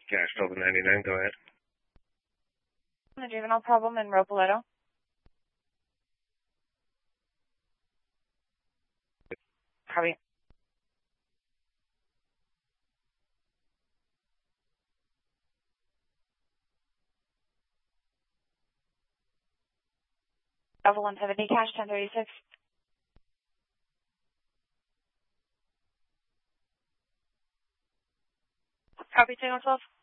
Cash Delta 99, go ahead. The juvenile problem in Ropoletto. Copy. Level 170, cash 1036. Copy, 212.